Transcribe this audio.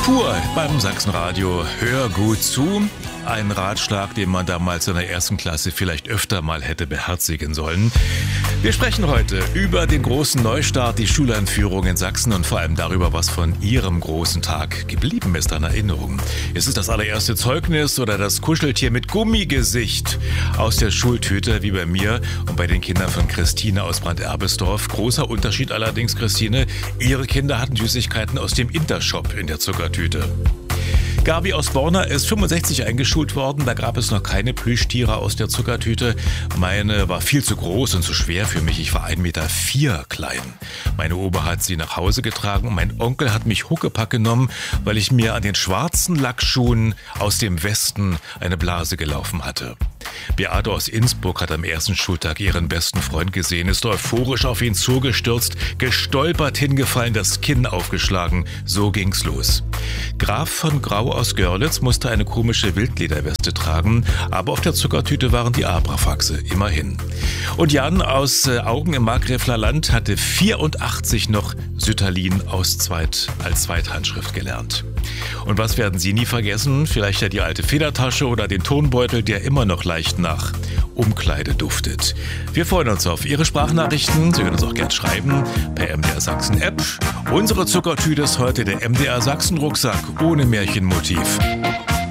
Pur beim Sachsenradio. Hör gut zu. Ein Ratschlag, den man damals in der ersten Klasse vielleicht öfter mal hätte beherzigen sollen. Wir sprechen heute über den großen Neustart, die Schuleinführung in Sachsen und vor allem darüber, was von Ihrem großen Tag geblieben ist an Erinnerungen. Ist es das allererste Zeugnis oder das Kuscheltier mit Gummigesicht aus der Schultüte, wie bei mir und bei den Kindern von Christine aus Brand-Erbesdorf? Großer Unterschied allerdings, Christine. Ihre Kinder hatten Süßigkeiten aus dem Intershop in der Zuckertüte. Gabi aus Borna ist 65 eingeschult worden. Da gab es noch keine Plüschtiere aus der Zuckertüte. Meine war viel zu groß und zu schwer für mich. Ich war 1,4 Meter klein. Meine Oma hat sie nach Hause getragen und mein Onkel hat mich Huckepack genommen, weil ich mir an den schwarzen Lackschuhen aus dem Westen eine Blase gelaufen hatte. Beate aus Innsbruck hat am ersten Schultag ihren besten Freund gesehen, ist euphorisch auf ihn zugestürzt, gestolpert, hingefallen, das Kinn aufgeschlagen. So ging's los. Graf von Grau aus Görlitz musste eine komische Wildlederweste tragen, aber auf der Zuckertüte waren die Abrafaxe, immerhin. Und Jan aus Augen im Markgräfler Land hatte 84 noch Sütterlin als Zweithandschrift gelernt. Und was werden Sie nie vergessen? Vielleicht ja die alte Federtasche oder den Tonbeutel, der immer noch leicht nach Umkleide duftet. Wir freuen uns auf Ihre Sprachnachrichten. Sie können uns auch gern schreiben per MDR Sachsen App. Unsere Zuckertüte ist heute der MDR Sachsen Rucksack ohne Märchenmotiv.